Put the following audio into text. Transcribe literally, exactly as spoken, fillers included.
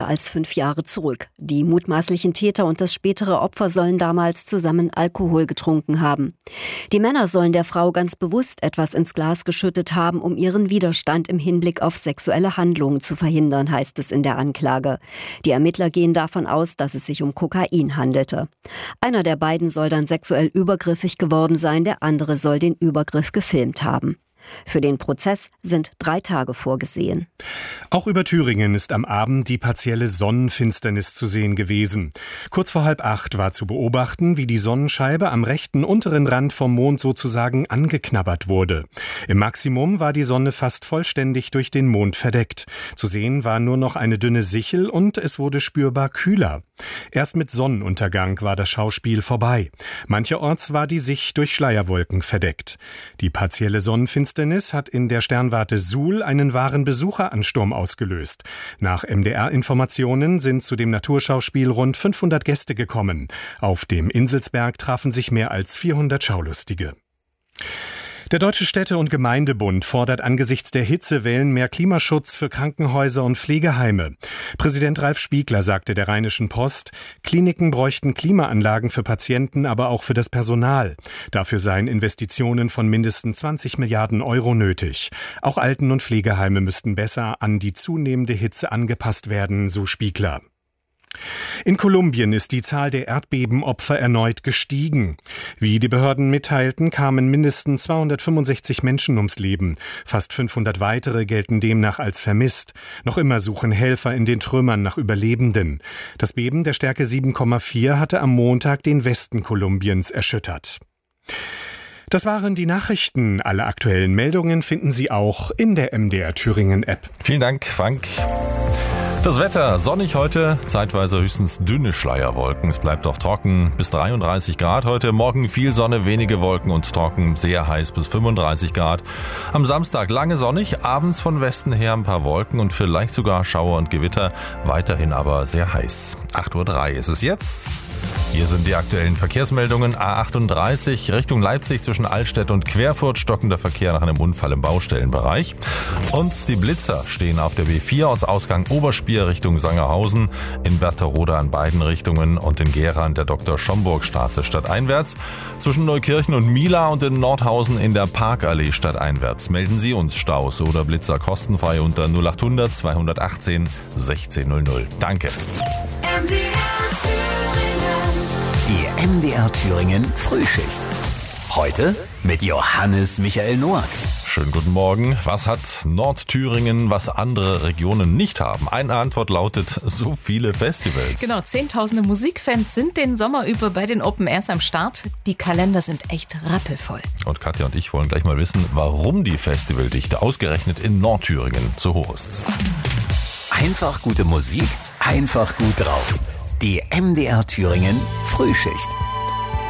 weniger als fünf Jahre zurück. Die mutmaßlichen Täter und das spätere Opfer sollen damals zusammen Alkohol getrunken haben. Die Männer sollen der Frau ganz bewusst etwas ins Glas geschüttet haben, um ihren Widerstand im Hinblick auf sexuelle Handlungen zu verhindern, heißt es in der Anklage. Die Ermittler gehen davon aus, dass es sich um Kokain handelte. Einer der beiden soll dann sexuell übergriffig geworden sein, der andere soll den Übergriff gefilmt haben. Für den Prozess sind drei Tage vorgesehen. Auch über Thüringen ist am Abend die partielle Sonnenfinsternis zu sehen gewesen. Kurz vor halb acht war zu beobachten, wie die Sonnenscheibe am rechten unteren Rand vom Mond sozusagen angeknabbert wurde. Im Maximum war die Sonne fast vollständig durch den Mond verdeckt. Zu sehen war nur noch eine dünne Sichel und es wurde spürbar kühler. Erst mit Sonnenuntergang war das Schauspiel vorbei. Mancherorts war die Sicht durch Schleierwolken verdeckt. Die partielle Sonnenfinsternis hat in der Sternwarte Suhl einen wahren Besucheransturm ausgelöst. Nach M D R-Informationen sind zu dem Naturschauspiel rund fünfhundert Gäste gekommen. Auf dem Inselsberg trafen sich mehr als vierhundert Schaulustige. Der Deutsche Städte- und Gemeindebund fordert angesichts der Hitzewellen mehr Klimaschutz für Krankenhäuser und Pflegeheime. Präsident Ralf Spiegler sagte der Rheinischen Post, Kliniken bräuchten Klimaanlagen für Patienten, aber auch für das Personal. Dafür seien Investitionen von mindestens zwanzig Milliarden Euro nötig. Auch Alten- und Pflegeheime müssten besser an die zunehmende Hitze angepasst werden, so Spiegler. In Kolumbien ist die Zahl der Erdbebenopfer erneut gestiegen. Wie die Behörden mitteilten, kamen mindestens zweihundertfünfundsechzig Menschen ums Leben. Fast fünfhundert weitere gelten demnach als vermisst. Noch immer suchen Helfer in den Trümmern nach Überlebenden. Das Beben der Stärke sieben Komma vier hatte am Montag den Westen Kolumbiens erschüttert. Das waren die Nachrichten. Alle aktuellen Meldungen finden Sie auch in der M D R Thüringen App. Vielen Dank, Frank. Das Wetter, sonnig heute, zeitweise höchstens dünne Schleierwolken. Es bleibt auch trocken, bis dreiunddreißig Grad heute. Morgen viel Sonne, wenige Wolken und trocken, sehr heiß bis fünfunddreißig Grad. Am Samstag lange sonnig, abends von Westen her ein paar Wolken und vielleicht sogar Schauer und Gewitter. Weiterhin aber sehr heiß. acht Uhr drei ist es jetzt. Hier sind die aktuellen Verkehrsmeldungen. A achtunddreißig Richtung Leipzig zwischen Altstedt und Querfurt, stockender Verkehr nach einem Unfall im Baustellenbereich. Und die Blitzer stehen auf der B vier aus Ausgang Oberspier Richtung Sangerhausen, in Bertherode an beiden Richtungen und in Gera an der Doktor-Schomburg-Straße stadteinwärts. Zwischen Neukirchen und Mila und in Nordhausen in der Parkallee stadteinwärts. Melden Sie uns Staus oder Blitzer kostenfrei unter null achthundert zweihundertachtzehn sechzehn null null. Danke. Die M D R Thüringen Frühschicht. Heute mit Johannes Michael Noack. Schönen guten Morgen. Was hat Nordthüringen, was andere Regionen nicht haben? Eine Antwort lautet, so viele Festivals. Genau, zehntausende Musikfans sind den Sommer über bei den Open Airs am Start. Die Kalender sind echt rappelvoll. Und Katja und ich wollen gleich mal wissen, warum die Festivaldichte ausgerechnet in Nordthüringen so hoch ist. Einfach gute Musik, einfach gut drauf. Die M D R Thüringen Frühschicht.